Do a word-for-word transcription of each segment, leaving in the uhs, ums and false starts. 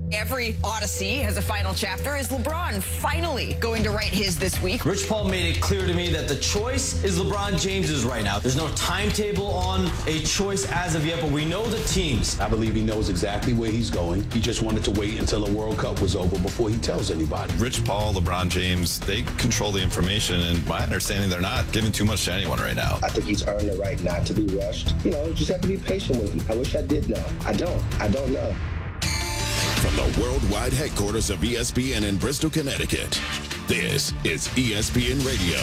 Every Odyssey has a final chapter. Is LeBron finally going to write his this week? Rich Paul made it clear to me that the choice is LeBron James's right now. There's no timetable on a choice as of yet, but we know the teams. I believe he knows exactly where he's going. He just wanted to wait until the World Cup was over before he tells anybody. Rich Paul, LeBron James, they control the information, and my understanding, they're not giving too much to anyone right now. I think he's earned the right not to be rushed. You know, just have to be patient with him. I wish I did know. I don't. I don't know. From the worldwide headquarters of E S P N in Bristol, Connecticut, this is E S P N Radio.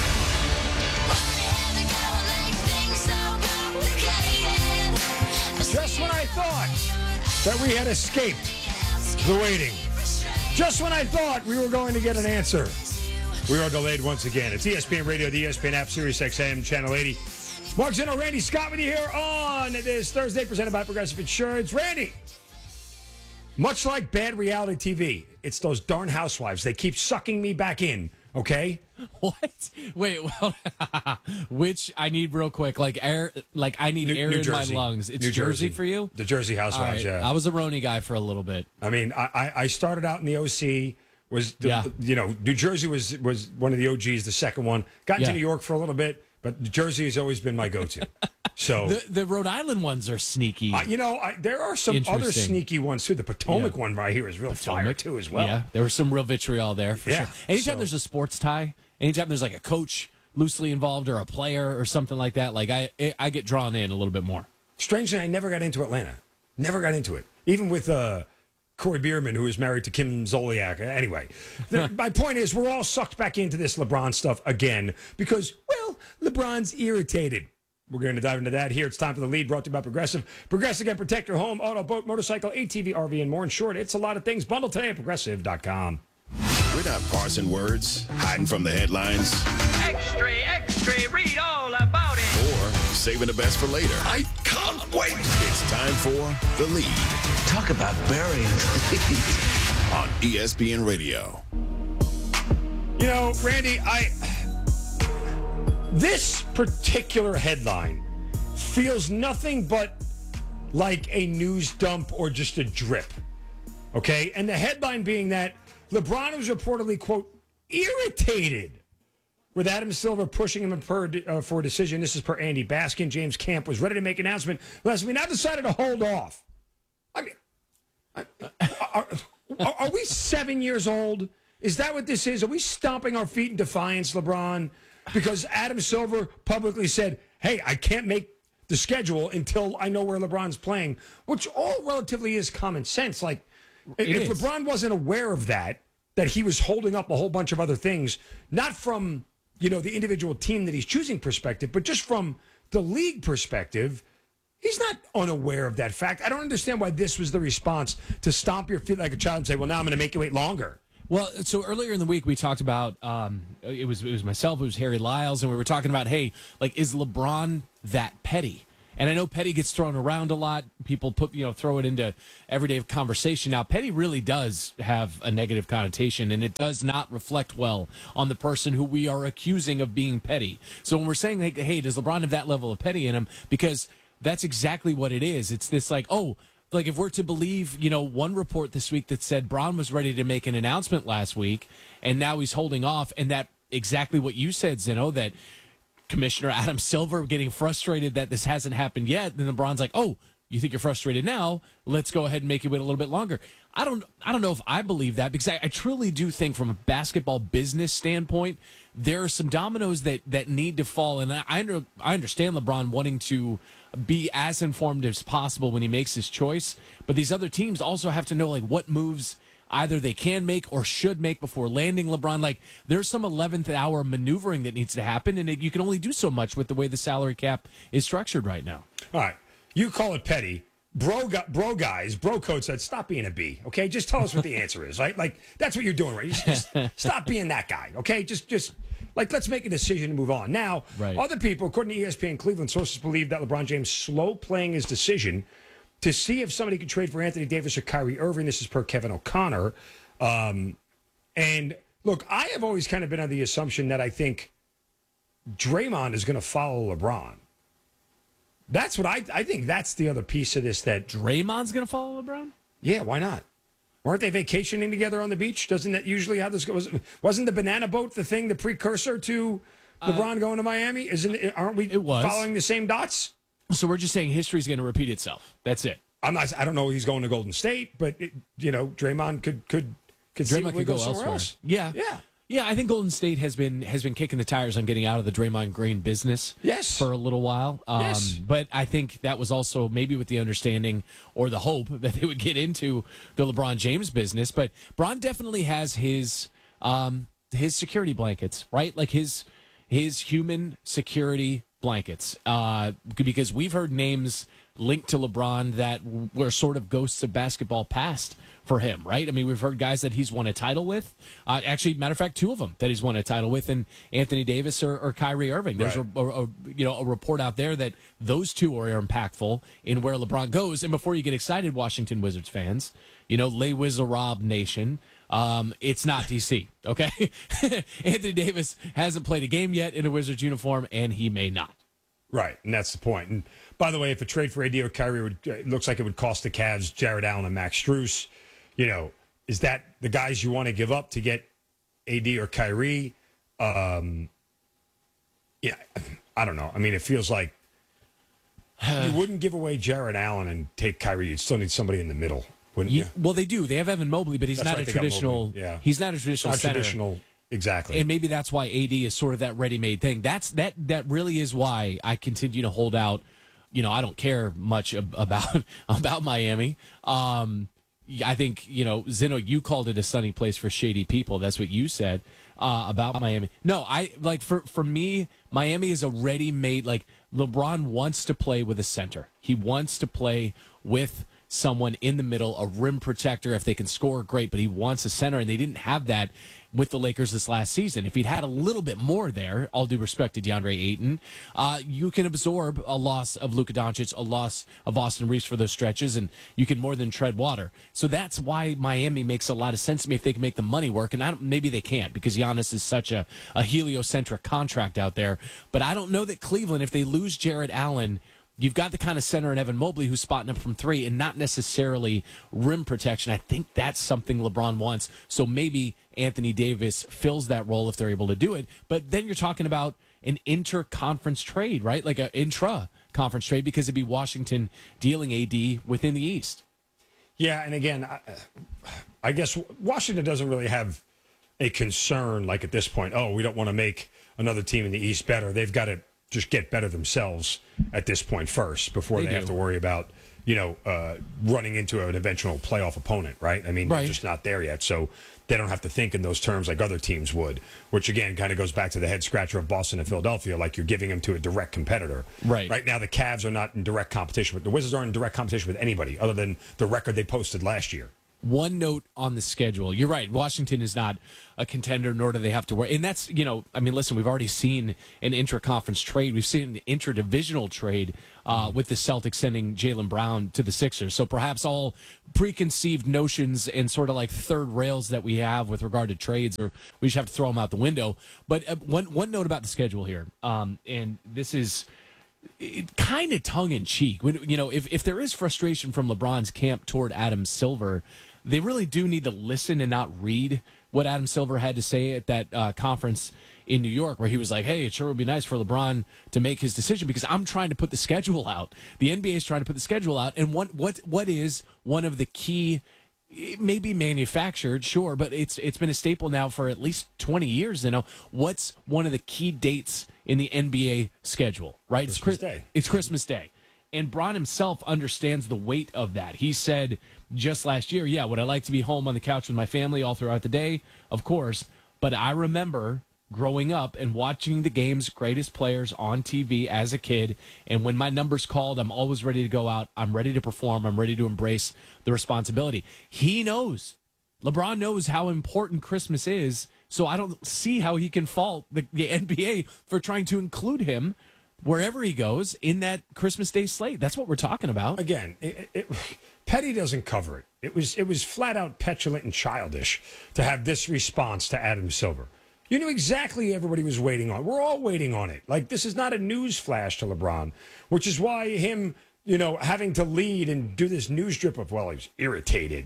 Just when I thought that we had escaped the waiting, just when I thought we were going to get an answer, we are delayed once again. It's E S P N Radio, the E S P N app, Sirius X M, Channel eighty. Mark Zeno, Randy Scott with you here on this Thursday, presented by Progressive Insurance. Randy, much like bad reality T V, it's those darn housewives. They keep sucking me back in, okay? What? Wait, well, which I need real quick. Like air, like I need New, air New in Jersey. my lungs. It's New Jersey. Jersey for you? The Jersey housewives, All right. yeah. I was a Roni guy for a little bit. I mean, I, I, I started out in the O C. Was the, Yeah. you know, New Jersey was was one of the O Gs, the second one. Got into Yeah. New York for a little bit, but New Jersey has always been my go-to. So The, the Rhode Island ones are sneaky. Uh, you know, I, there are some other Interesting. sneaky ones too. The Potomac Yeah. one right here is real fire Potomac. too, as well. Yeah, there was some real vitriol there for Yeah, sure. Anytime so- there's a sports tie, anytime there's like a coach loosely involved or a player or something like that, like I I get drawn in a little bit more. Strangely, I never got into Atlanta. Never got into it. Even with uh, Corey Bierman, who is married to Kim Zolciak. Anyway, the, my point is, we're all sucked back into this LeBron stuff again because, well, LeBron's irritated. We're going to dive into that here. It's time for the lead, brought to you by Progressive. Progressive can protect your home, auto, boat, motorcycle, A T V, R V, and more. In short, it's a lot of things. Bundle today at progressive dot com. We're not parsing words, hiding from the headlines, Extra, extra, read all about it. or saving the best for later. I can't wait. It's time for The Lead Talk about burying the lead. on E S P N Radio. You know, Randy, I this particular headline feels nothing but like a news dump or just a drip. Okay? And the headline being that LeBron was reportedly, quote, irritated with Adam Silver pushing him per, uh, for a decision. This is per Andy Baskin. James Camp was ready to make an announcement. Last we now decided to hold off. I mean, I- are, are, are we seven years old? Is that what this is? Are we stomping our feet in defiance, LeBron? Because Adam Silver publicly said, hey, I can't make the schedule until I know where LeBron's playing, which all relatively is common sense. Like, It if is. LeBron wasn't aware of that, that he was holding up a whole bunch of other things, not from, you know, the individual team that he's choosing perspective, but just from the league perspective, he's not unaware of that fact. I don't understand why this was the response to stomp your feet like a child and say, well, now I'm going to make you wait longer. Well, so earlier in the week we talked about um, it was it was myself, it was Harry Lyles, and we were talking about, hey, like, is LeBron that petty? And I know petty gets thrown around a lot. People put you know throw it into everyday conversation. Now, petty really does have a negative connotation, and it does not reflect well on the person who we are accusing of being petty. So when we're saying, like, hey, does LeBron have that level of petty in him? Because that's exactly what it is. It's this like, oh. Like, if we're to believe, you know, one report this week that said Braun was ready to make an announcement last week, and now he's holding off, and that exactly what you said, Zeno, that Commissioner Adam Silver getting frustrated that this hasn't happened yet, then LeBron's like, oh, you think you're frustrated now? Let's go ahead and make you wait a little bit longer. I don't I don't know if I believe that, because I, I truly do think from a basketball business standpoint, there are some dominoes that, that need to fall. And I, I, under, I understand LeBron wanting to be as informed as possible when he makes his choice. But these other teams also have to know, like, what moves either they can make or should make before landing LeBron. Like, there's some eleventh hour maneuvering that needs to happen, and it, you can only do so much with the way the salary cap is structured right now. All right. You call it petty. Bro, gu- bro guys, bro code said, stop being a B, okay? Just tell us what the answer is, right? Like, that's what you're doing, right? You just, just stop being that guy, okay? Just, just like, let's make a decision and move on. Now, Right. other people, according to E S P N Cleveland, sources believe that LeBron James slow playing his decision to see if somebody could trade for Anthony Davis or Kyrie Irving. This is per Kevin O'Connor. Um, and look, I have always kind of been on the assumption that I think Draymond is going to follow LeBron. That's what I I think that's the other piece of this that Draymond's going to follow LeBron? yeah, why not? weren't they vacationing together on the beach? Doesn't that usually how this goes? Wasn't the banana boat the thing, the precursor to LeBron uh, going to Miami? Isn't it? Aren't we it was. following the same dots? So we're just saying history's going to repeat itself. That's it. I'm not. I don't know. He's going to Golden State, but it, you know, Draymond could could could Draymond could go, go somewhere elsewhere. else. Yeah, yeah. Yeah, I think Golden State has been has been kicking the tires on getting out of the Draymond Green business yes. for a little while. Um, yes. But I think that was also maybe with the understanding or the hope that they would get into the LeBron James business. But Bron definitely has his um, his security blankets, right? Like his his human security blankets, uh, because we've heard names linked to LeBron that were sort of ghosts of basketball past for him, right? I mean, we've heard guys that he's won a title with. Uh, actually, matter of fact, two of them that he's won a title with, and Anthony Davis or, or Kyrie Irving. There's right. a, a, a you know a report out there that those two are impactful in where LeBron goes. And before you get excited, Washington Wizards fans, you know, Les Wizards Nation, um, it's not D C. Okay, Anthony Davis hasn't played a game yet in a Wizards uniform, and he may not. Right, and that's the point. And by the way, if a trade for A D or Kyrie would, it looks like it would cost the Cavs Jared Allen and Max Strus. You know, is that the guys you want to give up to get A D or Kyrie? Um, yeah, I don't know. I mean, it feels like you wouldn't give away Jared Allen and take Kyrie. You'd still need somebody in the middle, wouldn't you? you well, they do. They have Evan Mobley, but he's That's not right, a they got traditional. Mobley, yeah. He's not a traditional Not center. traditional, exactly. And maybe that's why A D is sort of that ready-made thing. That's that. That really is why I continue to hold out. You know, I don't care much ab- about about Miami. Um, I think, you know, Zeno, you called it a sunny place for shady people. That's what you said uh, about Miami. No, I like for, for me, Miami is a ready-made, like LeBron wants to play with a center. He wants to play with someone in the middle, a rim protector. If they can score, great, but he wants a center, and they didn't have that with the Lakers this last season. If he'd had a little bit more there, all due respect to DeAndre Ayton, uh, you can absorb a loss of Luka Doncic, a loss of Austin Reeves for those stretches, and you can more than tread water. So that's why Miami makes a lot of sense to me if they can make the money work. And I don't, maybe they can't because Giannis is such a, a heliocentric contract out there. But I don't know that Cleveland, if they lose Jared Allen, you've got the kind of center in Evan Mobley who's spotting up from three and not necessarily rim protection. I think that's something LeBron wants. So maybe Anthony Davis fills that role if they're able to do it. But then you're talking about an inter-conference trade, right? Like an intra-conference trade because it'd be Washington dealing A D within the East. Yeah, and again, I, I guess Washington doesn't really have a concern like at this point, oh, we don't want to make another team in the East better. They've got to just get better themselves at this point first before they, they have to worry about, you know, uh, running into an eventual playoff opponent, right? I mean, right. They're just not there yet. So they don't have to think in those terms like other teams would, which again kind of goes back to the head scratcher of Boston and Philadelphia, like you're giving them to a direct competitor. Right. Right now, the Cavs are not in direct competition, but the Wizards aren't in direct competition with anybody other than the record they posted last year. One note on the schedule. You're right. Washington is not a contender, nor do they have to worry. And that's, you know, I mean, listen, we've already seen an intra-conference trade. We've seen an intra-divisional trade uh, with the Celtics sending Jaylen Brown to the Sixers. So perhaps all preconceived notions and sort of like third rails that we have with regard to trades, or we just have to throw them out the window. But uh, one one note about the schedule here, um, and this is it, kind of tongue-in-cheek. When, you know, if, if there is frustration from LeBron's camp toward Adam Silver, they really do need to listen and not read what Adam Silver had to say at that uh, conference in New York, where he was like, hey, it sure would be nice for LeBron to make his decision because I'm trying to put the schedule out. The N B A is trying to put the schedule out. And what what what is one of the key, it may be manufactured, sure, but it's it's been a staple now for at least twenty years. You know, what's one of the key dates in the N B A schedule, right? Christmas it's, Day. It's Christmas Day. And Bron himself understands the weight of that. He said just last year, yeah, would I like to be home on the couch with my family all throughout the day? Of course. But I remember growing up and watching the game's greatest players on T V as a kid. And when my number's called, I'm always ready to go out. I'm ready to perform. I'm ready to embrace the responsibility. He knows. LeBron knows how important Christmas is. So I don't see how he can fault the, the N B A for trying to include him wherever he goes in that Christmas Day slate. That's what we're talking about. Again, it, it, Petty doesn't cover it. It was it was flat out petulant and childish to have this response to Adam Silver. You knew exactly everybody was waiting on. We're all waiting on it. Like, this is not a news flash to LeBron, which is why him, you know, having to lead and do this news drip of, well, he's irritated.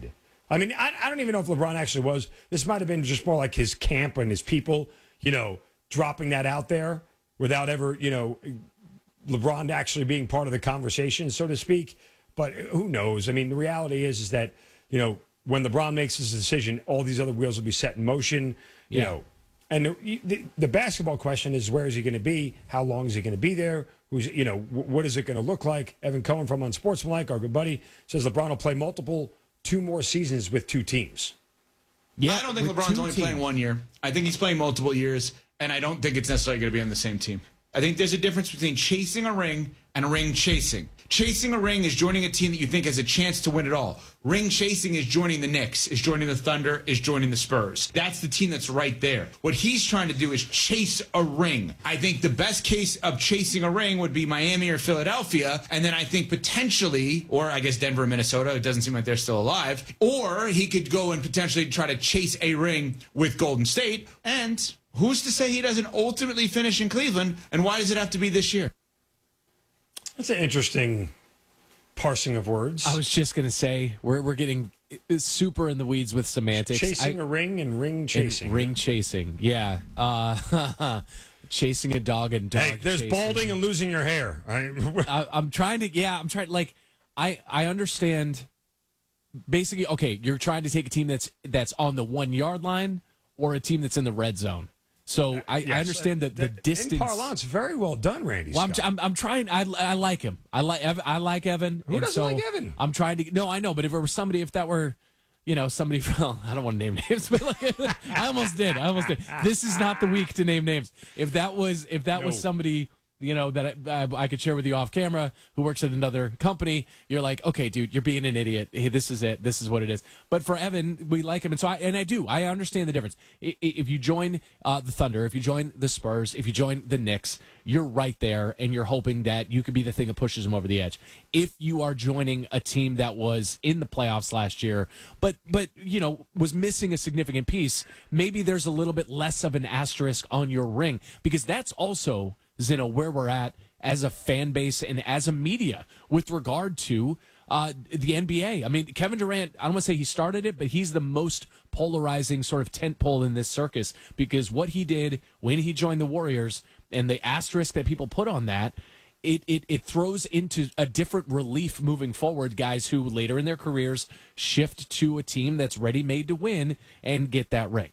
I mean, I, I don't even know if LeBron actually was. This might have been just more like his camp and his people, you know, dropping that out there without ever, you know, LeBron actually being part of the conversation, so to speak. But who knows? I mean, the reality is, is that, you know, when LeBron makes his decision, all these other wheels will be set in motion, you Yeah. know. And the, the, the basketball question is, where is he going to be? How long is he going to be there? Who's, you know, w- what is it going to look like? Evan Cohen from Unsportsmanlike, our good buddy, says LeBron will play multiple, two more seasons with two teams. Yeah, I don't think with LeBron's two only teams. playing one year. I think he's playing multiple years, and I don't think it's necessarily going to be on the same team. I think there's a difference between chasing a ring and ring chasing. Chasing a ring is joining a team that you think has a chance to win it all. Ring chasing is joining the Knicks, is joining the Thunder, is joining the Spurs. That's the team that's right there. What he's trying to do is chase a ring. I think the best case of chasing a ring would be Miami or Philadelphia, and then I think potentially, or I guess Denver and Minnesota, it doesn't seem like they're still alive, or he could go and potentially try to chase a ring with Golden State, and who's to say he doesn't ultimately finish in Cleveland, and why does it have to be this year? That's an interesting parsing of words. I was just going to say, we're, we're getting super in the weeds with semantics. Chasing I, a ring and ring and chasing. ring chasing, yeah. Uh, chasing a dog and dog Hey, there's chasing. balding and losing your hair. I, I, I'm trying to, yeah, I'm trying, like, I, I understand, basically, okay, you're trying to take a team that's that's on the one-yard line or a team that's in the red zone. So I, yes, I understand the, the in distance. parlance, very well done, Randy. Well, I'm, Scott. I'm, I'm trying. I, I like him. I like. Ev- I like Evan. Who and doesn't so like Evan? I'm trying to. No, I know. But if it were somebody, if that were, you know, somebody from, I don't want to name names, but like, I almost did. I almost did. This is not the week to name names. If that was, if that was No. somebody, you know, that I, I, I could share with you off camera who works at another company, you're like, okay, dude, you're being an idiot. Hey, this is it. This is what it is. But for Evan, we like him. And so I, and I do, I understand the difference. I- If you join uh, the Thunder, if you join the Spurs, if you join the Knicks, you're right there and you're hoping that you could be the thing that pushes them over the edge. If you are joining a team that was in the playoffs last year, but, but, you know, was missing a significant piece, maybe there's a little bit less of an asterisk on your ring, because that's also, Zeno, where we're at as a fan base and as a media with regard to uh, the N B A. I mean, Kevin Durant, I don't want to say he started it, but he's the most polarizing sort of tentpole in this circus, because what he did when he joined the Warriors and the asterisk that people put on that, it, it, it throws into a different relief moving forward, guys who later in their careers shift to a team that's ready-made to win and get that ring.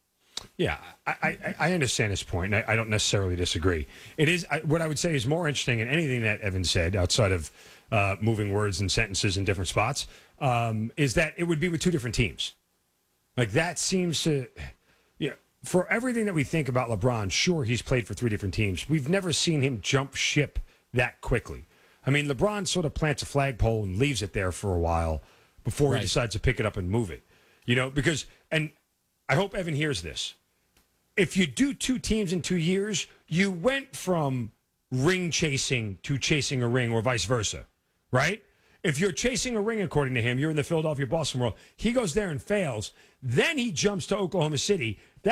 Yeah, I, I, I understand his point, and I, I don't necessarily disagree. It is I, what I would say is more interesting than anything that Evan said, outside of uh, moving words and sentences in different spots, um, is that it would be with two different teams. Like, that seems to, yeah. For everything that we think about LeBron, sure, he's played for three different teams. We've never seen him jump ship that quickly. I mean, LeBron sort of plants a flagpole and leaves it there for a while before Right. he decides to pick it up and move it. You know, because, and I hope Evan hears this. If you do two teams in two years, you went from ring chasing to chasing a ring, or vice versa, right? If you're chasing a ring, according to him, you're in the Philadelphia Boston world. He goes there and fails. Then he jumps to Oklahoma City. That